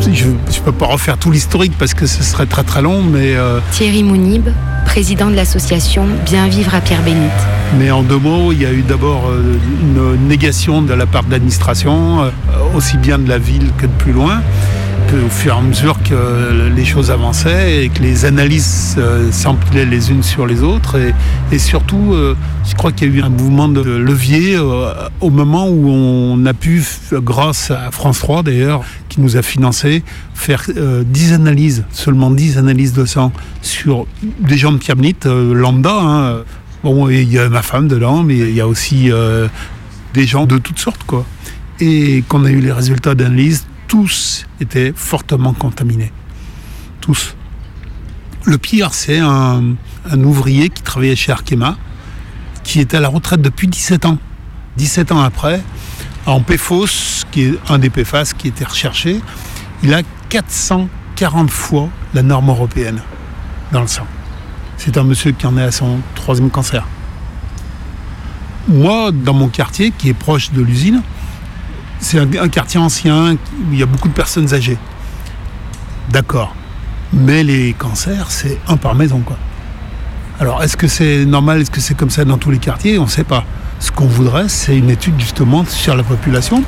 Je ne peux pas refaire tout l'historique parce que ce serait très très long, mais... Thierry Mounib, président de l'association Bien Vivre à Pierre-Bénite. Mais en 2 mots, il y a eu d'abord une négation de la part de l'administration, aussi bien de la ville que de plus loin. Au fur et à mesure que les choses avançaient et que les analyses s'empilaient les unes sur les autres. Et surtout, je crois qu'il y a eu un mouvement de levier au moment où on a pu, grâce à France 3 d'ailleurs, qui nous a financé, faire 10 analyses, seulement 10 analyses de sang sur des gens de Pierre-Bénite, lambda. Hein. Bon, il y a ma femme dedans, mais il y a aussi des gens de toutes sortes, quoi. Et qu'on a eu les résultats d'analyse, tous étaient fortement contaminés. Tous. Le pire, c'est un ouvrier qui travaillait chez Arkema, qui était à la retraite depuis 17 ans. 17 ans après, en PFOS, qui est un des PFAS qui était recherché, il a 440 fois la norme européenne dans le sang. C'est un monsieur qui en est à son 3e cancer. Moi, dans mon quartier, qui est proche de l'usine, c'est un quartier ancien où il y a beaucoup de personnes âgées. D'accord. Mais les cancers, c'est 1 par maison, quoi. Alors, est-ce que c'est normal? Est-ce que c'est comme ça dans tous les quartiers? On ne sait pas. Ce qu'on voudrait, c'est une étude justement sur la population.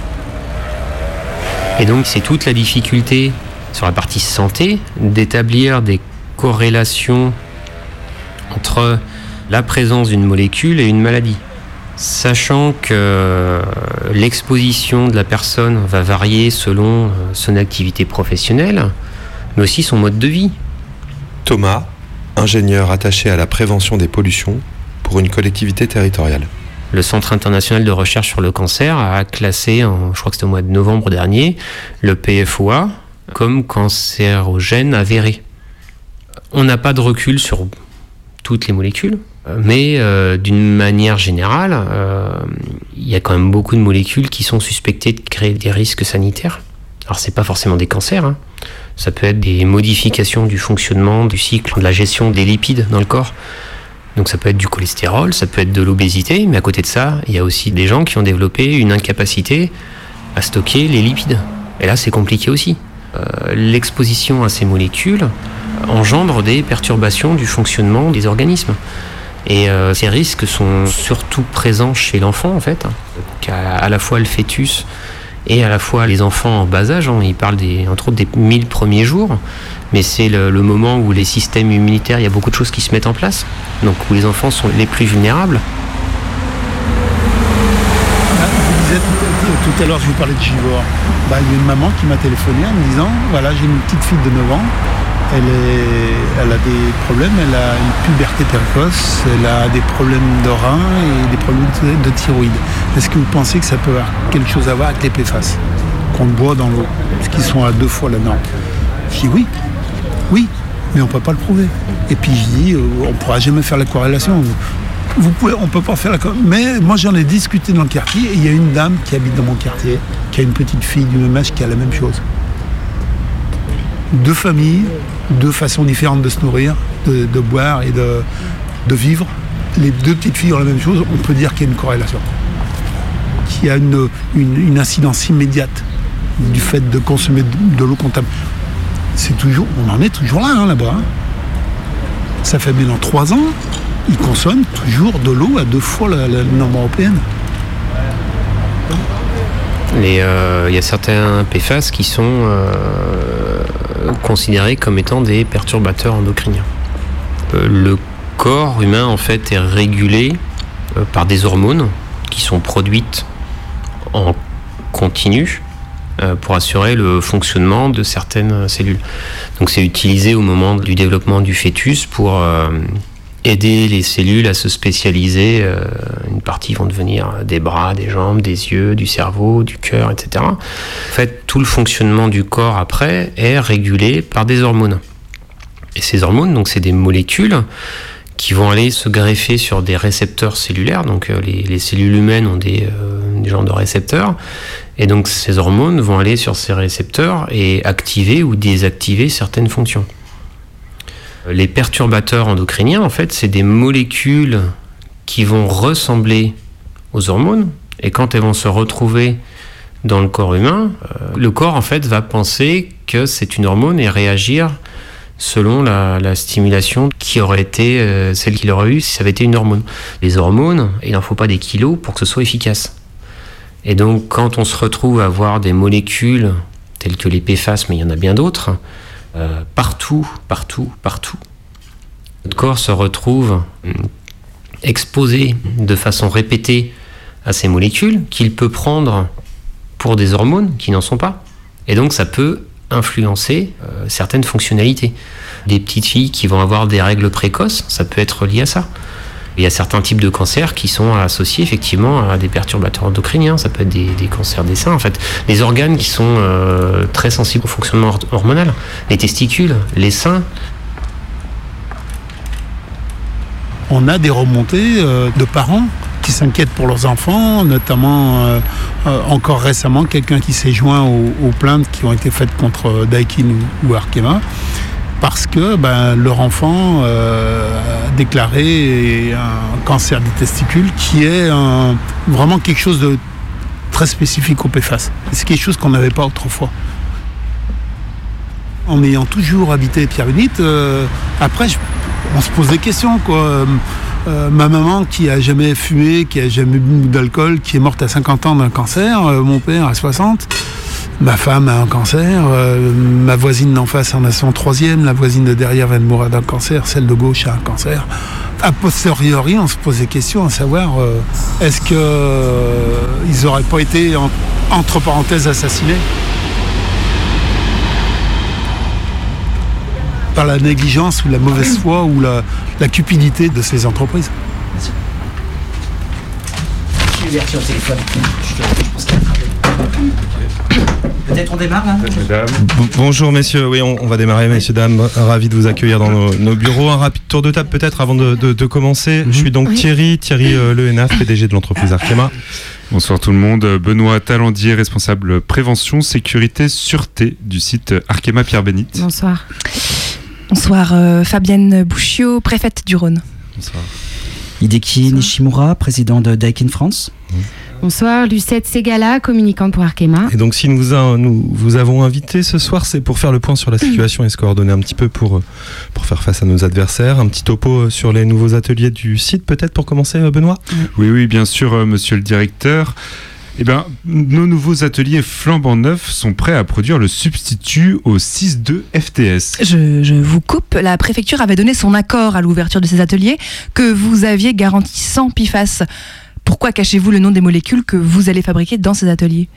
Et donc, c'est toute la difficulté sur la partie santé d'établir des corrélations entre la présence d'une molécule et une maladie. Sachant que l'exposition de la personne va varier selon son activité professionnelle, mais aussi son mode de vie. Thomas, ingénieur attaché à la prévention des pollutions pour une collectivité territoriale. Le Centre international de recherche sur le cancer a classé, je crois que c'était au mois de novembre dernier, le PFOA comme cancérogène avéré. On n'a pas de recul sur toutes les molécules, mais d'une manière générale, il y a quand même beaucoup de molécules qui sont suspectées de créer des risques sanitaires. Alors c'est pas forcément des cancers, hein. Ça peut être des modifications du fonctionnement du cycle de la gestion des lipides dans le corps. Donc ça peut être du cholestérol, ça peut être de l'obésité, mais à côté de ça, il y a aussi des gens qui ont développé une incapacité à stocker les lipides. Et là c'est compliqué aussi. L'exposition à ces molécules engendre des perturbations du fonctionnement des organismes. Et ces risques sont surtout présents chez l'enfant, en fait, à la fois le fœtus et à la fois les enfants en bas âge. Ils parlent entre autres des 1000 premiers jours, mais c'est le moment où les systèmes immunitaires, il y a beaucoup de choses qui se mettent en place, donc où les enfants sont les plus vulnérables. Vous disiez tout à l'heure, je vous parlais de Givor. Il y a une maman qui m'a téléphoné en me disant, voilà, j'ai une petite fille de 9 ans, elle a des problèmes, elle a une puberté précoce, elle a des problèmes de reins et des problèmes de thyroïde. Est-ce que vous pensez que ça peut avoir quelque chose à voir avec les PFAS qu'on boit dans l'eau, parce qu'ils sont à 2 fois la norme? Je dis oui, mais on ne peut pas le prouver. Et puis je dis, on ne pourra jamais faire la corrélation. On ne peut pas faire la corrélation. Mais moi j'en ai discuté dans le quartier, et il y a une dame qui habite dans mon quartier, qui a une petite fille du même âge qui a la même chose. 2 familles, 2 façons différentes de se nourrir, de boire et de vivre. Les 2 petites filles ont la même chose, on peut dire qu'il y a une corrélation. Qu'il y a une incidence immédiate du fait de consommer de l'eau contaminée. On en est toujours là, là-bas. Hein. Ça fait maintenant 3 ans, ils consomment toujours de l'eau à 2 fois la norme européenne. Il y a certains PFAS qui sont considérés comme étant des perturbateurs endocriniens. Le corps humain en fait est régulé par des hormones qui sont produites en continu pour assurer le fonctionnement de certaines cellules. Donc c'est utilisé au moment du développement du fœtus pour aider les cellules à se spécialiser. Une partie vont devenir des bras, des jambes, des yeux, du cerveau, du cœur, etc. En fait, tout le fonctionnement du corps après est régulé par des hormones. Et ces hormones, donc, c'est des molécules qui vont aller se greffer sur des récepteurs cellulaires. Donc les cellules humaines ont des genres de récepteurs. Et donc ces hormones vont aller sur ces récepteurs et activer ou désactiver certaines fonctions. Les perturbateurs endocriniens, en fait, c'est des molécules qui vont ressembler aux hormones. Et quand elles vont se retrouver dans le corps humain, le corps en fait va penser que c'est une hormone et réagir selon la stimulation qui aurait été celle qu'il aurait eue si ça avait été une hormone. Les hormones, il n'en faut pas des kilos pour que ce soit efficace. Et donc quand on se retrouve à avoir des molécules telles que les PFAS, mais il y en a bien d'autres, partout, notre corps se retrouve exposé de façon répétée à ces molécules qu'il peut prendre pour des hormones qui n'en sont pas. Et donc ça peut influencer certaines fonctionnalités. Des petites filles qui vont avoir des règles précoces, ça peut être lié à ça. Il y a certains types de cancers qui sont associés effectivement à des perturbateurs endocriniens. Ça peut être des cancers des seins, en fait. Les organes qui sont très sensibles au fonctionnement hormonal. Les testicules, les seins. On a des remontées de parents qui s'inquiètent pour leurs enfants, notamment encore récemment quelqu'un qui s'est joint aux plaintes qui ont été faites contre Daikin ou Arkema, parce que leur enfant a déclaré un cancer des testicules qui est vraiment quelque chose de très spécifique au PFAS. C'est quelque chose qu'on n'avait pas autrefois. En ayant toujours habité Pierre-Bénite, après on se pose des questions, quoi. Ma maman qui a jamais fumé, qui a jamais bu d'alcool, qui est morte à 50 ans d'un cancer, mon père à 60, ma femme a un cancer, ma voisine d'en face en a son 3e, la voisine de derrière vient de mourir d'un cancer, celle de gauche a un cancer. A posteriori, on se pose des questions à savoir est-ce qu'ils n'auraient pas été entre parenthèses assassinés par la négligence ou la mauvaise foi ou la cupidité de ces entreprises. Je suis Bertie au téléphone. Je pense qu'il y a un travail. Peut-être on démarre là. Bonjour messieurs, oui on va démarrer messieurs, dames, ravi de vous accueillir dans nos bureaux. Un rapide tour de table peut-être avant de commencer. Je suis donc Thierry Lehenaf, PDG de l'entreprise Arkema. Bonsoir tout le monde, Benoît Talandier, responsable prévention, sécurité, sûreté du site Arkema Pierre-Bénite. Bonsoir. Bonsoir, Fabienne Bouchiot, préfète du Rhône. Bonsoir. Hideki Nishimura, président de Daikin France. Bonsoir, Lucette Segala, communicante pour Arkema. Et donc si nous vous avons invité ce soir, c'est pour faire le point sur la situation et se coordonner un petit peu pour faire face à nos adversaires. Un petit topo sur les nouveaux ateliers du site peut-être pour commencer, Benoît ? Oui, bien sûr, monsieur le directeur. Nos nouveaux ateliers flambant neufs sont prêts à produire le substitut au 6.2 FTS. Je vous coupe, la préfecture avait donné son accord à l'ouverture de ces ateliers que vous aviez garanti sans PFAS. Pourquoi cachez-vous le nom des molécules que vous allez fabriquer dans ces ateliers ?